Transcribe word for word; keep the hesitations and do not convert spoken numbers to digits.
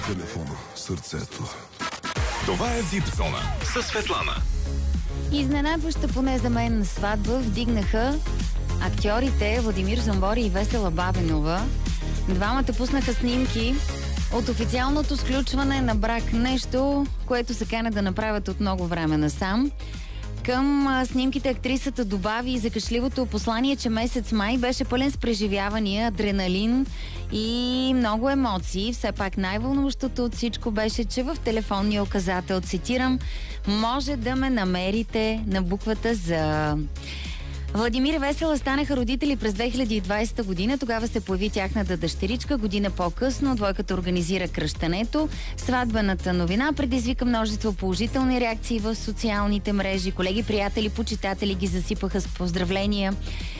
телефона, сърцето. Това е вип зона със Светлана. Изненадваща поне за мен сватба вдигнаха актьорите Владимир Зомбори и Весела Бабенова. Двамата пуснаха снимки от официалното сключване на брак. Нещо, което се кане да направят от много време насам. Към а, снимките актрисата добави и закашливото послание, че месец май беше пълен с преживявания, адреналин и много емоции. Все пак най-вълнуващото от всичко беше, че в телефонния указател, цитирам, може да ме намерите на буквата За. Владимир и Весела станаха родители през две хиляди и двадесета година. Тогава се появи тяхната дъщеричка. Година по-късно двойката организира кръщането. Сватбената новина предизвика множество положителни реакции в социалните мрежи. Колеги, приятели, почитатели ги засипаха с поздравления.